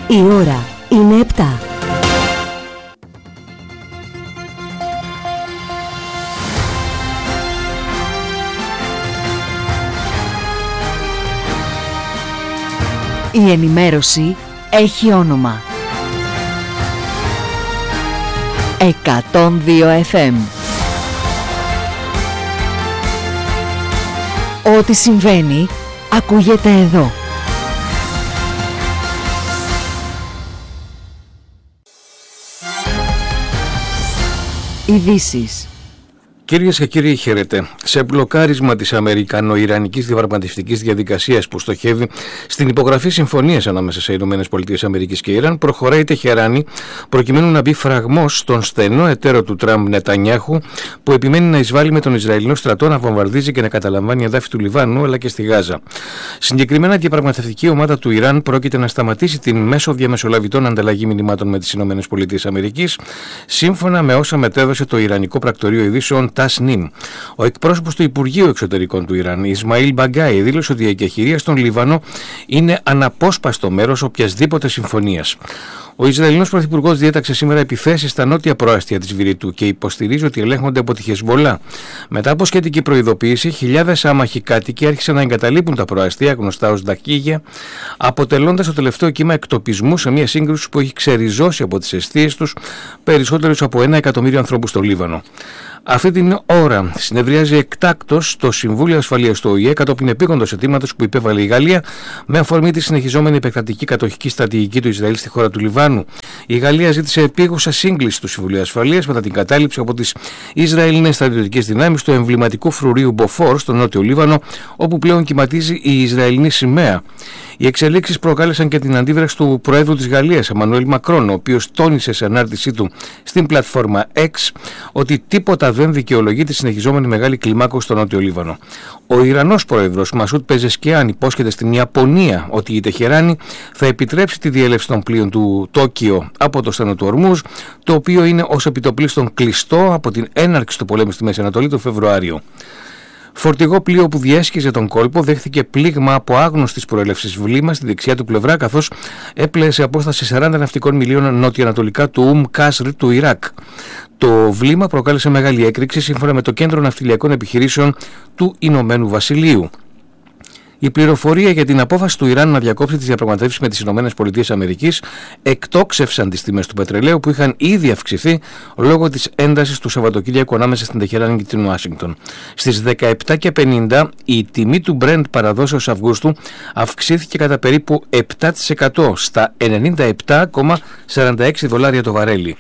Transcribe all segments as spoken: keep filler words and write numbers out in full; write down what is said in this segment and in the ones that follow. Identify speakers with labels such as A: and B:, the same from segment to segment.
A: Η ώρα είναι επτά. Η ενημέρωση έχει όνομα. εκατόν δύο εφ εμ. Ό,τι συμβαίνει ακούγεται εδώ. Ειδήσεις.
B: Κυρίες και κύριοι, χαίρετε. Σε μπλοκάρισμα της Αμερικανο-Ιρανικής διαπραγματευτικής διαδικασίας που στοχεύει στην υπογραφή συμφωνίας ανάμεσα σε ΗΠΑ και Ιράν, προχωράει η Τεχεράνη προκειμένου να μπει φραγμός στον στενό εταίρο του Τραμπ, Νετανιάχου, που επιμένει να εισβάλλει με τον Ισραηλινό στρατό να βομβαρδίζει και να καταλαμβάνει εδάφη του Λιβάνου αλλά και στη Γάζα. Συγκεκριμένα, η διαπραγματευτική ομάδα του Ιράν πρόκειται να σταματήσει την μέσω διαμεσολαβητών ανταλλαγή μηνυμάτων με τις ΗΠΑ, σύμφωνα με όσα μετέδωσε το Ιρανικό Πρακτορείο Ειδήσεων Τασνίμ. Ο εκπρόσωπος του Υπουργείου Εξωτερικών του Ιράν, Ισμαήλ Μπαγκάι, δήλωσε ότι η εκεχηρία στον Λίβανο είναι αναπόσπαστο μέρος οποιασδήποτε συμφωνίας. Ο Ισραηλινός Πρωθυπουργός διέταξε σήμερα επιθέσεις στα νότια προάστια της Βηρητού και υποστηρίζει ότι ελέγχονται από τη Χεσμολά. Μετά από σχετική προειδοποίηση, χιλιάδες άμαχοι κάτοικοι άρχισαν να εγκαταλείπουν τα προάστια, γνωστά ως Δακίγια, αποτελώντας το τελευταίο κύμα εκτοπισμού σε μια σύγκρουση που έχει ξεριζώσει από τις αιστείες τους περισσότερους από ένα εκατομμύριο ανθρώπους στο Λίβανο. Αυτή την ώρα συνεδριάζει εκτάκτως το Συμβούλιο Ασφαλείας του Ο Η Ε κατόπιν επίγοντος αιτήματος που υπέβαλε η Γαλλία με αφορμή τη συνεχιζόμενη επεκτατική κατοχική στρατηγική του Ισραήλ στη χώρα του Λιβάνου. Η Γαλλία ζήτησε επίγουσα σύγκληση του Συμβουλίου Ασφαλείας μετά την κατάληψη από τις Ισραηλινές στρατιωτικές δυνάμεις του εμβληματικού φρουρίου Μποφόρ στο νότιο Λίβανο, όπου πλέον κυματίζει η Ισραηλινή σημαία. Οι εξελίξεις προκάλεσαν και την αντίδραση του Προέδρου της Γαλλίας, Εμμανουέλ Μακρόν, ο οποίος τόνισε σε ανάρτησή του στην πλατφόρμα X ότι τίποτα δεν δικαιολογεί τη συνεχιζόμενη μεγάλη κλιμάκωση στο νότιο Λίβανο. Ο Ιρανός Πρόεδρος Μασούτ Πεζεσκιάν υπόσχεται στην Ιαπωνία ότι η Τεχεράνη θα επιτρέψει τη διέλευση των πλοίων του Τόκιο από το στενό του Ορμούζ, το οποίο είναι ως επιτοπλίστων κλειστό από την έναρξη του πολέμου στη Μέση Ανατολή το Φεβρουάριο. Φορτηγό πλοίο που διέσχιζε τον κόλπο δέχθηκε πλήγμα από άγνωστης προέλευσης βλήμα στη δεξιά του πλευρά, καθώς έπλεε σε απόσταση σαράντα ναυτικών μιλίων νοτιοανατολικά του Ουμ Κάσρ του Ιράκ. Το βλήμα προκάλεσε μεγάλη έκρηξη σύμφωνα με το Κέντρο Ναυτιλιακών Επιχειρήσεων του Ηνωμένου Βασιλείου. Η πληροφορία για την απόφαση του Ιράν να διακόψει τις διαπραγματεύσεις με τις ΗΠΑ εκτόξευσαν τις τιμές του πετρελαίου που είχαν ήδη αυξηθεί λόγω της έντασης του Σαββατοκύριακου ανάμεσα στην Τεχεράνη και την Ουάσιγκτον. Στις δεκαεπτά και πενήντα η τιμή του Brent παραδόσεως Αυγούστου αυξήθηκε κατά περίπου επτά τοις εκατό στα ενενήντα επτά κόμμα σαράντα έξι δολάρια το βαρέλι.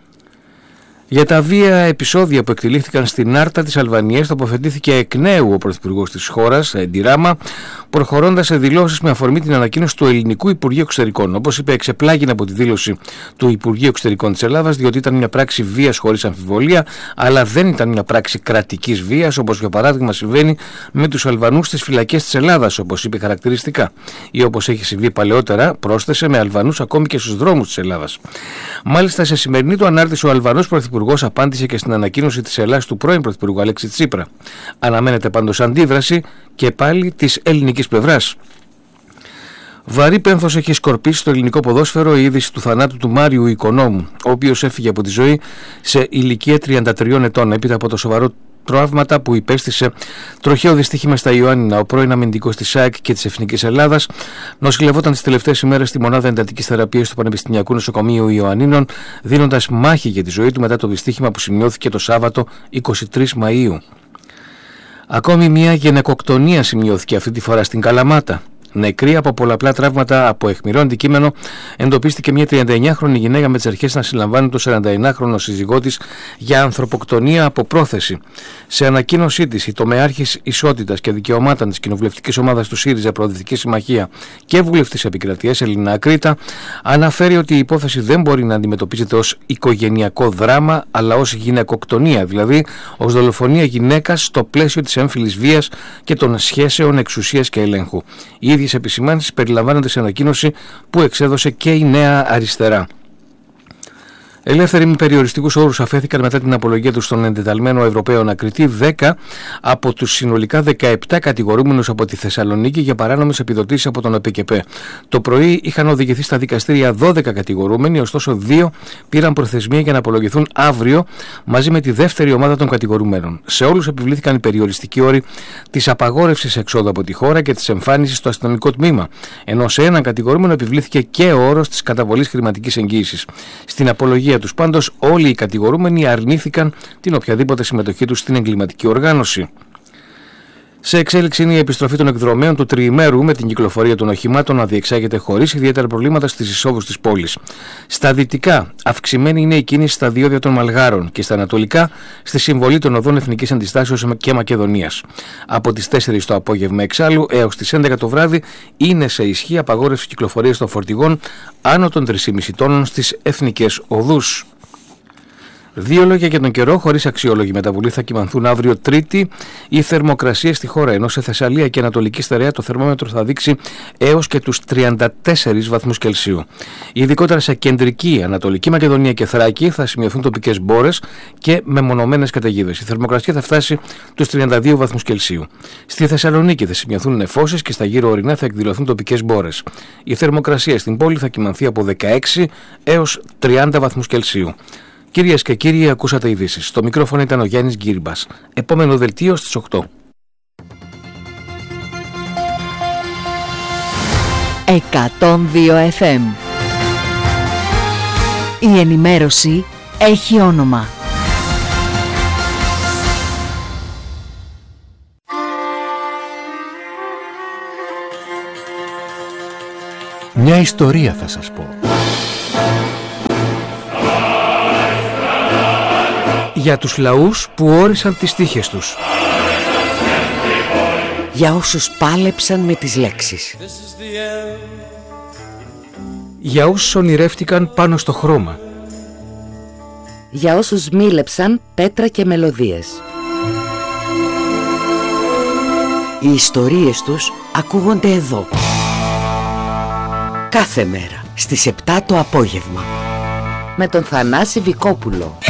B: Για τα βία επεισόδια που εκτελήθηκαν στην Άρτα της Αλβανίας τοποθετήθηκε εκ νέου ο Πρωθυπουργός της χώρας, Εντιράμα, προχωρώντας σε δηλώσεις με αφορμή την ανακοίνωση του Ελληνικού Υπουργείου Εξωτερικών. Όπως είπε, εξεπλάγει από τη δήλωση του Υπουργείου Εξωτερικών της Ελλάδας, διότι ήταν μια πράξη βίας χωρίς αμφιβολία, αλλά δεν ήταν μια πράξη κρατικής βίας, όπως για παράδειγμα συμβαίνει με τους Αλβανούς στις φυλακές της Ελλάδας, όπως είπε χαρακτηριστικά, ή όπως έχει συμβεί παλαιότερα, πρόσθεσε, με Αλβανούς ακόμη και στους δρόμους της Ελλάδας. Μάλιστα, σε σημερινή του ανάρτηση, ο Αλβανός Πρωθυπουργός απάντησε και στην ανακοίνωση της Ελλάδας του πρώην Πρωθυπουργού Αλέξη Τσίπρα. Αναμένεται πάντως αντίδραση και πάλι της ελληνικής πλευράς. Βαρύ πένθος έχει σκορπίσει στο ελληνικό ποδόσφαιρο η είδηση του θανάτου του Μάριου Οικονόμου, ο οποίος έφυγε από τη ζωή σε ηλικία τριάντα τριών ετών έπειτα από το σοβαρό τραύματα που υπέστησε τροχαίο δυστύχημα στα Ιωάννινα. Ο πρώην αμυντικός της ΑΕΚ και της Εθνικής Ελλάδας νοσηλευόταν τις τελευταίες ημέρες στη μονάδα εντατικής θεραπείας του Πανεπιστημιακού Νοσοκομείου Ιωαννίνων, δίνοντας μάχη για τη ζωή του μετά το δυστύχημα που σημειώθηκε το Σάββατο εικοστή τρίτη Μαΐου. Ακόμη μια γυναικοκτονία σημειώθηκε αυτή τη φορά στην Καλαμάτα. Νεκρή από πολλαπλά τραύματα από αιχμηρό αντικείμενο, εντοπίστηκε μια τριανταεννιάχρονη γυναίκα με τις αρχές να συλλαμβάνει το σαρανταεννιάχρονο σύζυγό της για ανθρωποκτονία από πρόθεση. Σε ανακοίνωσή της, η τομεάρχης Ισότητας και Δικαιωμάτων της κοινοβουλευτικής ομάδας του ΣΥΡΙΖΑ Προοδευτική Συμμαχία και βουλευτής επικρατείας Ελίνα Ακρίτα αναφέρει ότι η υπόθεση δεν μπορεί να αντιμετωπίζεται ως οικογενειακό δράμα, αλλά ως γυναικοκτονία, δηλαδή ως δολοφονία γυναίκας στο πλαίσιο της έμφυλης βίας και των σχέσεων εξουσίας και ελέγχου. Οι ίδιες επισημάνσεις περιλαμβάνονται σε ανακοίνωση που εξέδωσε και η Νέα Αριστερά. Ελεύθεροι με περιοριστικούς όρους αφέθηκαν μετά την απολογία τους στον εντεταλμένο Ευρωπαίο ανακριτή δέκα από τους συνολικά δεκαεπτά κατηγορούμενους από τη Θεσσαλονίκη για παράνομες επιδοτήσεις από τον ΕΠΚΕ. Το πρωί είχαν οδηγηθεί στα δικαστήρια δώδεκα κατηγορούμενοι, ωστόσο δύο πήραν προθεσμία για να απολογηθούν αύριο μαζί με τη δεύτερη ομάδα των κατηγορουμένων. Σε όλους επιβλήθηκαν οι περιοριστικοί όροι της απαγόρευσης εξόδου από τη χώρα και της εμφάνισης στο αστυνομικό τμήμα, ενώ σε έναν κατηγορούμενο επιβλήθηκε και ο όρος της καταβολής χρηματικής εγγύησης. Στην απολογία τους πάντως όλοι οι κατηγορούμενοι αρνήθηκαν την οποιαδήποτε συμμετοχή τους στην εγκληματική οργάνωση. Σε εξέλιξη είναι η επιστροφή των εκδρομέων του τριημέρου με την κυκλοφορία των οχημάτων να διεξάγεται χωρίς ιδιαίτερα προβλήματα στις εισόδους της πόλης. Στα δυτικά, αυξημένη είναι η κίνηση στα διόδια των Μαλγάρων και στα ανατολικά στη συμβολή των οδών Εθνικής Αντιστάσεως και Μακεδονίας. Από τις τέσσερις το απόγευμα εξάλλου έως τις έντεκα το βράδυ είναι σε ισχύ απαγόρευση κυκλοφορίας των φορτηγών άνω των τρία κόμμα πέντε τόνων στις εθνικές οδούς. Δύο λόγια για τον καιρό. Χωρίς αξιόλογη μεταβολή θα κυμανθούν αύριο Τρίτη οι θερμοκρασίες στη χώρα, ενώ σε Θεσσαλία και Ανατολική Στερεά το θερμόμετρο θα δείξει έως και τους τριάντα τέσσερις βαθμούς Κελσίου. Ειδικότερα σε κεντρική Ανατολική Μακεδονία και Θράκη θα σημειωθούν τοπικές μπόρες και μεμονωμένες καταιγίδες. Η θερμοκρασία θα φτάσει τους τριάντα δύο βαθμούς Κελσίου. Στη Θεσσαλονίκη θα σημειωθούν νεφώσεις και στα γύρω ορεινά θα εκδηλωθούν τοπικές μπόρες. Η θερμοκρασία στην πόλη θα κυμανθεί από δεκαέξι έως τριάντα βαθμούς Κελσίου. Κυρίες και κύριοι, ακούσατε ειδήσεις. Στο μικρόφωνο ήταν ο Γιάννης Γκύρμπας. Επόμενο δελτίο στις οκτώ.
A: εκατόν δύο εφ εμ. Η ενημέρωση έχει όνομα.
C: Μια ιστορία θα σας πω.
B: Για τους λαούς που όρισαν τις τύχες τους.
D: Για όσους πάλεψαν με τις λέξεις.
B: Για όσους ονειρεύτηκαν πάνω στο χρώμα.
D: Για όσους μίλεψαν πέτρα και μελωδίες. Οι ιστορίες τους ακούγονται εδώ. Κάθε μέρα στις επτά το απόγευμα. Με τον Θανάση Βικόπουλο.